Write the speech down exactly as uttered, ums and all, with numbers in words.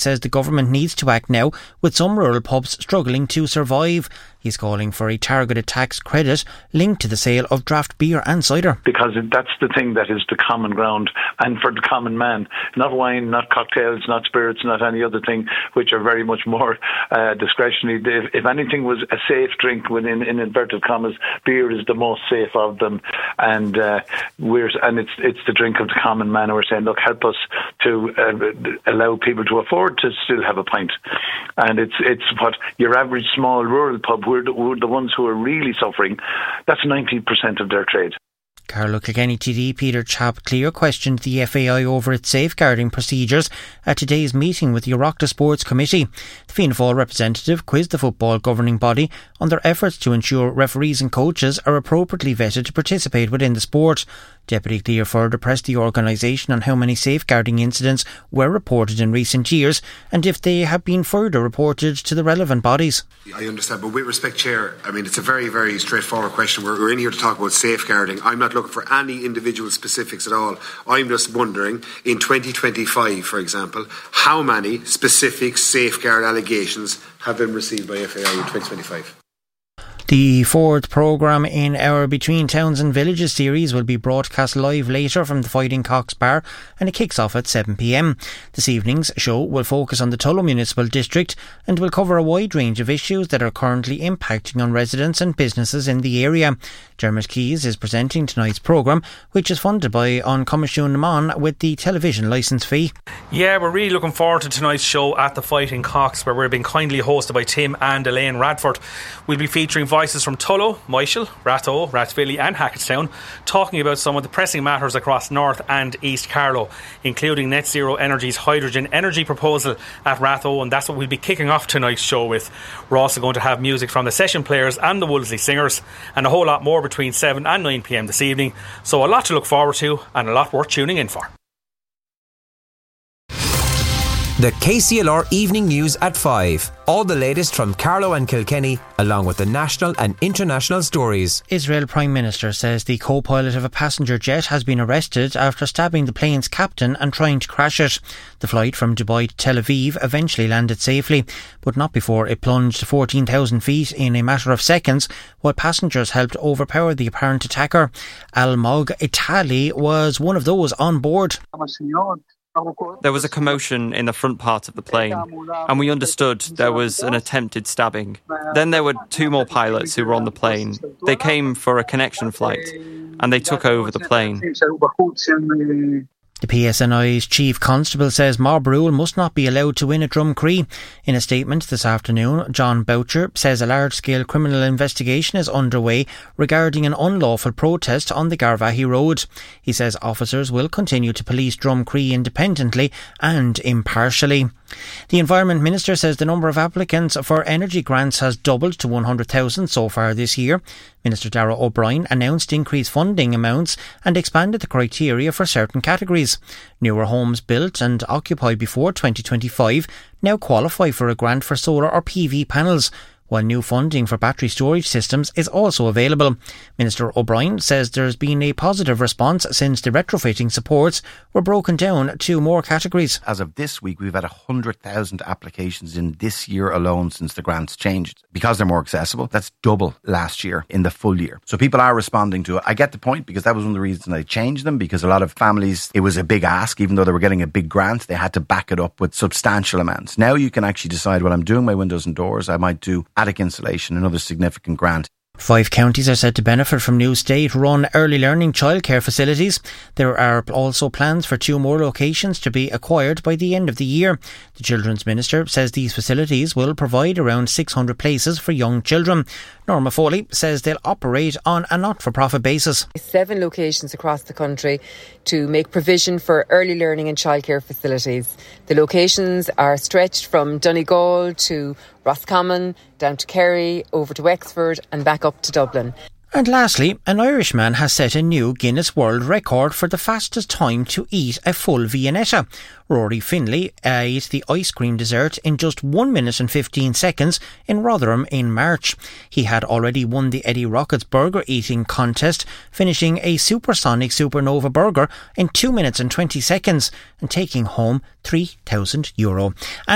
says the government needs to act now, with some rural pubs struggling to survive. He's calling for a targeted tax credit linked to the sale of draft beer and cider. Because that's the thing that is the common ground, and for the common man. Not wine, not cocktails, not spirits, not any other thing, which are very much more uh, discretionary. If, if anything was a safe drink, within in inverted commas, beer is the most safe of them. And uh, we're and it's it's the drink of the common man. And we're saying, look, help us to uh, allow people to afford to still have a pint. And it's it's what your average small rural pub, we're the, we're the ones who are really suffering. That's ninety percent of their trade. Carlow Kilkenny T D Peter Chapclear questioned the F A I over its safeguarding procedures at today's meeting with the Oireachtas Sports Committee. The Fianna Fáil representative quizzed the football governing body on their efforts to ensure referees and coaches are appropriately vetted to participate within the sport. Deputy Clear further pressed the organisation on how many safeguarding incidents were reported in recent years and if they have been further reported to the relevant bodies. I understand, but with respect, Chair, I mean, it's a very, very straightforward question. We're, we're in here to talk about safeguarding. I'm not looking for any individual specifics at all. I'm just wondering, in twenty twenty-five, for example, how many specific safeguard allegations have been received by F A I in twenty twenty-five? The fourth programme in our Between Towns and Villages series will be broadcast live later from the Fighting Cocks Bar, and it kicks off at seven p m. This evening's show will focus on the Tullow Municipal District and will cover a wide range of issues that are currently impacting on residents and businesses in the area. Dermot Keys is presenting tonight's programme, which is funded by An Comisiún na Mán with the television licence fee. Yeah, we're really looking forward to tonight's show at the Fighting Cocks, where we're being kindly hosted by Tim and Elaine Radford. We'll be featuring voices from Tullow, Moyshel, Ratho, Rathvilly and Hackettstown, talking about some of the pressing matters across North and East Carlow, including Net Zero Energy's hydrogen energy proposal at Ratho, and that's what we'll be kicking off tonight's show with. We're also going to have music from the session players and the Wolseley Singers, and a whole lot more between seven and nine p m this evening. So a lot to look forward to and a lot worth tuning in for. The K C L R Evening News at five. All the latest from Carlow and Kilkenny, along with the national and international stories. Israel Prime Minister says the co-pilot of a passenger jet has been arrested after stabbing the plane's captain and trying to crash it. The flight from Dubai to Tel Aviv eventually landed safely, but not before it plunged fourteen thousand feet in a matter of seconds, while passengers helped overpower the apparent attacker. Al-Mog Itali was one of those on board. There was a commotion in the front part of the plane, and we understood there was an attempted stabbing. Then there were two more pilots who were on the plane. They came for a connection flight, and they took over the plane. The P S N I's Chief Constable says mob rule must not be allowed to win at Drumcree. In a statement this afternoon, John Boucher says a large-scale criminal investigation is underway regarding an unlawful protest on the Garvaghey Road. He says officers will continue to police Drumcree independently and impartially. The Environment Minister says the number of applicants for energy grants has doubled to one hundred thousand so far this year. Minister Darragh O'Brien announced increased funding amounts and expanded the criteria for certain categories. Newer homes built and occupied before twenty twenty-five now qualify for a grant for solar or P V panels, while new funding for battery storage systems is also available. Minister O'Brien says there's been a positive response since the retrofitting supports were broken down to more categories. As of this week, we've had one hundred thousand applications in this year alone since the grants changed. Because they're more accessible, that's double last year in the full year. So people are responding to it. I get the point, because that was one of the reasons I changed them, because a lot of families, it was a big ask. Even though they were getting a big grant, they had to back it up with substantial amounts. Now you can actually decide, well, I'm doing my windows and doors, I might do attic insulation, another significant grant. Five counties are said to benefit from new state-run early learning childcare facilities. There are also plans for two more locations to be acquired by the end of the year. The Children's Minister says these facilities will provide around six hundred places for young children. Norma Foley says they'll operate on a not-for-profit basis. Seven locations across the country to make provision for early learning and childcare facilities. The locations are stretched from Donegal to Roscommon, down to Kerry, over to Wexford and back up to Dublin. And lastly, an Irishman has set a new Guinness World Record for the fastest time to eat a full Viennetta. Rory Finlay ate the ice cream dessert in just one minute and fifteen seconds in Rotherham in March. He had already won the Eddie Rockets burger eating contest, finishing a supersonic supernova burger in two minutes and twenty seconds and taking home three thousand euro.